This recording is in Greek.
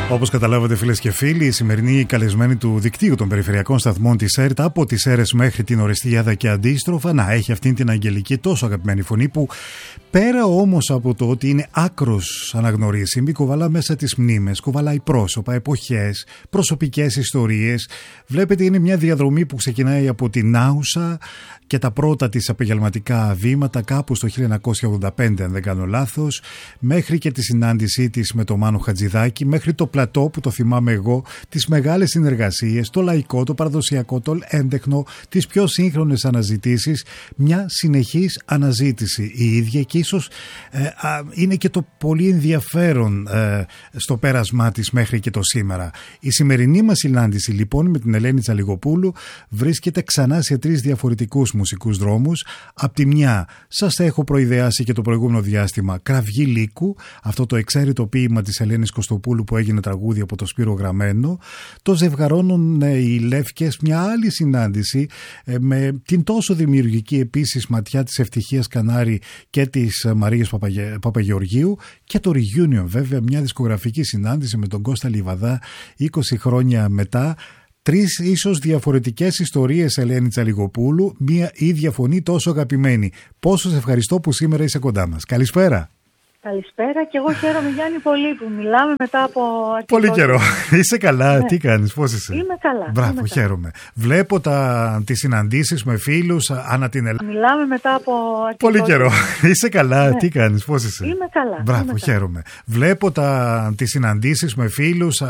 Όπως καταλάβατε, φίλες και φίλοι, η σημερινή καλεσμένη του δικτύου των περιφερειακών σταθμών της ΕΡΤ, από τις Σέρρες μέχρι την Ορεστιάδα και αντίστροφα, να έχει αυτήν την αγγελική τόσο αγαπημένη φωνή που, πέρα όμως από το ότι είναι άκρος αναγνωρίσιμη, κουβαλά μέσα τις μνήμες, κουβαλάει πρόσωπα, εποχές, προσωπικές ιστορίες. Βλέπετε, είναι μια διαδρομή που ξεκινάει από την Άουσα και τα πρώτα της επαγγελματικά βήματα κάπου στο 1985, αν δεν κάνω λάθος, μέχρι και τη συνάντησή της με τον Μάνο Χατζηδάκη, μέχρι το πλατό που το θυμάμαι εγώ, τις μεγάλες συνεργασίες, το λαϊκό, το παραδοσιακό, το έντεχνο, τις πιο σύγχρονες αναζητήσεις, μια συνεχής αναζήτηση η ίδια, και ίσως είναι και το πολύ ενδιαφέρον στο πέρασμά της μέχρι και το σήμερα. Η σημερινή μας συνάντηση λοιπόν με την Ελένη Τσαλιγοπούλου βρίσκεται ξανά σε τρεις διαφορετικούς μουσικούς δρόμους. Απ' τη μια, σας έχω προειδεάσει και το προηγούμενο διάστημα, Κραυγή Λύκου, αυτό το εξαίρετο ποίημα της Ελένης Κωστοπούλου που έγινε τραγούδι από το Σπύρο Γραμμένο. Το Ζευγαρώνουν οι Λεύκες, μια άλλη συνάντηση με την τόσο δημιουργική επίσης ματιά της Ευτυχίας Κανάρη και της Μαρίας Παπαγεωργίου, και το Reunion βέβαια, μια δισκογραφική συνάντηση με τον Κώστα Λιβαδά 20 χρόνια μετά. Τρεις ίσως διαφορετικές ιστορίες, Ελένη Τσαλιγοπούλου, μια ίδια φωνή τόσο αγαπημένη. Πόσο σε ευχαριστώ που σήμερα είσαι κοντά μας. Καλησπέρα. Καλησπέρα, και εγώ χαίρομαι, Γιάννη, πολύ που μιλάμε μετά από αρκετό πολύ καιρό. Είσαι καλά, ναι. Τι κάνεις, πώς είσαι? Είμαι καλά. Μπράβο, χαίρομαι. Βλέπω τις συναντήσεις με φίλους ανά την Ελλάδα. Μιλάμε μετά από αρκετό πολύ καιρό. Είσαι καλά, ναι. Τι κάνεις, πώς είσαι? Είμαι καλά. Μπράβο, χαίρομαι. Βλέπω τις συναντήσεις με φίλους